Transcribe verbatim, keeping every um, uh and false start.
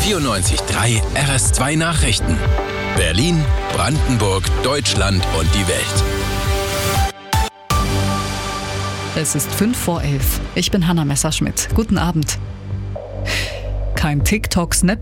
vierundneunzig Komma drei R S zwei Nachrichten. Berlin, Brandenburg, Deutschland und die Welt. Es ist fünf vor elf. Ich bin Hanna Messerschmidt. Guten Abend. Kein TikTok-Snap